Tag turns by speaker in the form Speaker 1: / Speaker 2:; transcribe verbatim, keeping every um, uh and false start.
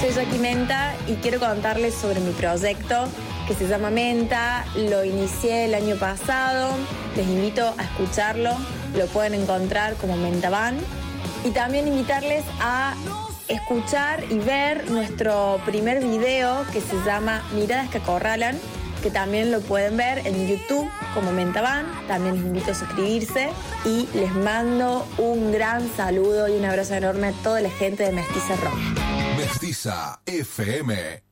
Speaker 1: soy Jackie Menta y quiero contarles sobre mi proyecto que se llama Menta. Lo inicié el año pasado, les invito a escucharlo, lo pueden encontrar como Menta Band. Y también invitarles a escuchar y ver nuestro primer video que se llama Miradas que acorralan, que también lo pueden ver en YouTube como Menta Band. También les invito a suscribirse y les mando un gran saludo y un abrazo enorme a toda la gente de Mestiza Rock.
Speaker 2: Mestiza F M.